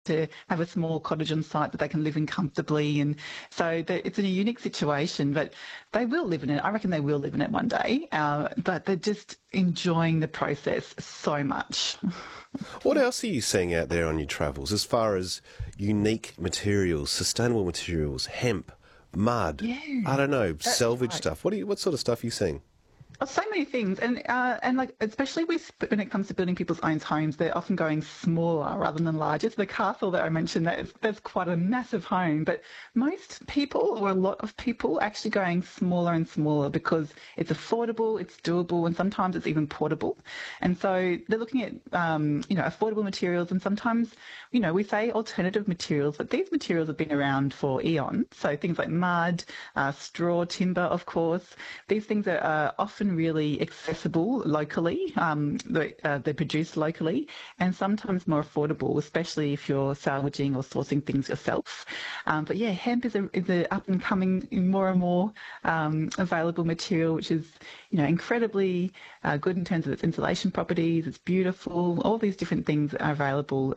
to have a small cottage on site that they can live in comfortably. And so it's a unique situation, but they will live in it. I reckon they will live in it one day, but they're just enjoying the process so much. What else are you seeing out there on your travels as far as unique materials, sustainable materials, hemp, mud, Yeah, I don't know, that's salvage right. stuff? What sort of stuff are you seeing? Oh, so many things, and like especially when it comes to building people's own homes, they're often going smaller rather than larger. So the castle that I mentioned, that's quite a massive home, but most people, or a lot of people, are actually going smaller and smaller because it's affordable, it's doable, and sometimes it's even portable. And so they're looking at affordable materials, and sometimes we say alternative materials, but these materials have been around for eons. So things like mud, straw, timber, of course. These things are often really accessible locally. They're produced locally and sometimes more affordable, especially if you're salvaging or sourcing things yourself. But yeah, hemp is a up and coming, more and more available material, which is incredibly good in terms of its insulation properties. It's beautiful. All these different things are available,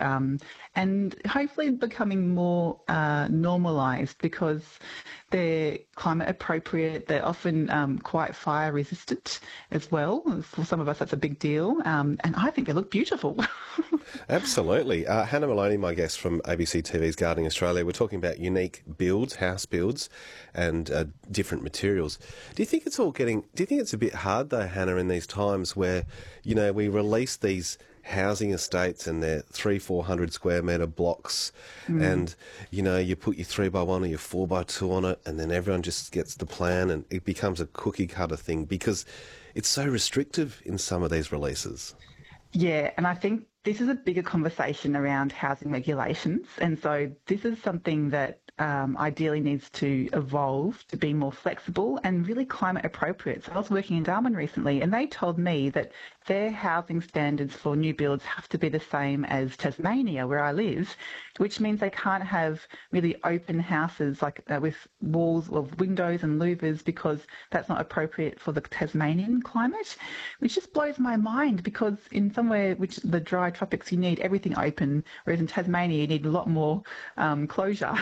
and hopefully becoming more normalised because they're climate appropriate. They're often quite fire resistant as well. For some of us, that's a big deal. And I think they look beautiful. Absolutely. Hannah Maloney, my guest from ABC TV's Gardening Australia. We're talking about unique builds, house builds, and different materials. Do you think it's a bit hard though, Hannah, in these times where, we release these housing estates and they're 300-400 square metre blocks and, you put your 3x1 or your 4x2 on it and then everyone just gets the plan and it becomes a cookie cutter thing because it's so restrictive in some of these releases. Yeah, and I think this is a bigger conversation around housing regulations. And so this is something that ideally needs to evolve to be more flexible and really climate appropriate. So I was working in Darwin recently and they told me that their housing standards for new builds have to be the same as Tasmania, where I live, which means they can't have really open houses like with walls of windows and louvers because that's not appropriate for the Tasmanian climate, which just blows my mind because in somewhere which the dry tropics you need everything open, whereas in Tasmania you need a lot more closure.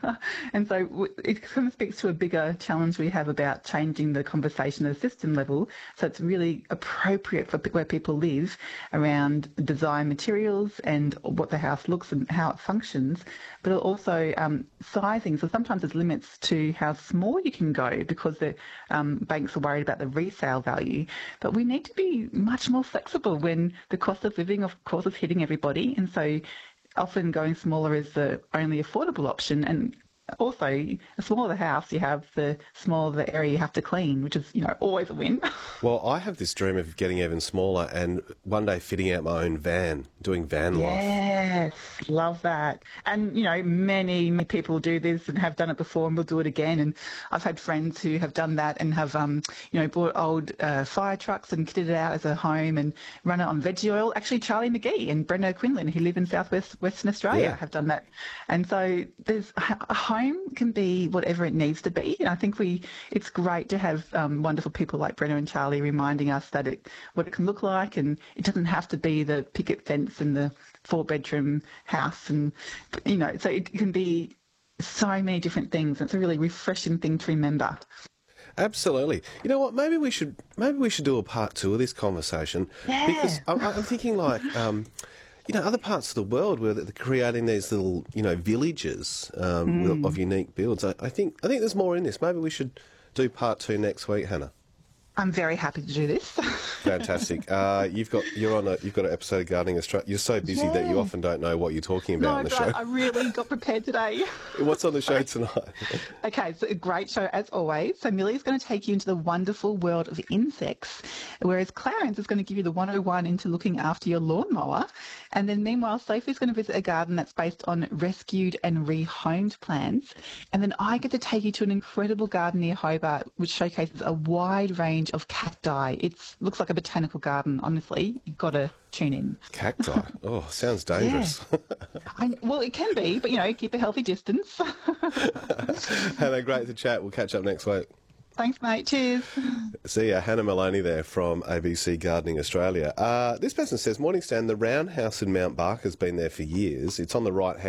And so it kind of speaks to a bigger challenge we have about changing the conversation at a system level so it's really appropriate for where people live around design materials and what the house looks and how it functions, but also sizing. So sometimes there's limits to how small you can go because the banks are worried about the resale value. But we need to be much more flexible when the cost of living, of course, is hitting everybody. And so often going smaller is the only affordable option. And also, the smaller the house you have, the smaller the area you have to clean, which is, always a win. Well, I have this dream of getting even smaller and one day fitting out my own van, doing van life. Yes, love that. And, many, many people do this and have done it before and will do it again. And I've had friends who have done that and have, bought old fire trucks and kitted it out as a home and run it on veggie oil. Actually, Charlie McGee and Brenna Quinlan, who live in Western Australia, have done that. And so there's a home can be whatever it needs to be. And I think it's great to have wonderful people like Brenna and Charlie reminding us that what it can look like, and it doesn't have to be the picket fence and the 4-bedroom house, and so it can be so many different things. It's a really refreshing thing to remember. Absolutely. You know what? Maybe we should do a part 2 of this conversation because I'm thinking like. Other parts of the world where they're creating these little, villages of unique builds. I think there's more in this. Maybe we should do part 2 next week, Hannah. I'm very happy to do this. Fantastic. You've got an episode of Gardening Australia. You're so busy that you often don't know what you're talking about on the show. I really got prepared today. What's on the show tonight? Okay, so a great show as always. So Millie's going to take you into the wonderful world of insects, whereas Clarence is going to give you the 101 into looking after your lawnmower. And then meanwhile, Sophie's going to visit a garden that's based on rescued and rehomed plants. And then I get to take you to an incredible garden near Hobart, which showcases a wide range of cacti. It looks like a botanical garden. Honestly, you've got to tune in. Cacti? Oh, sounds dangerous. Yeah. Well, it can be, but, keep a healthy distance. Hannah, great to chat. We'll catch up next week. Thanks, mate. Cheers. See ya. Hannah Maloney there from ABC Gardening Australia. This person says, Morning Stan, the roundhouse in Mount Barker has been there for years. It's on the right hand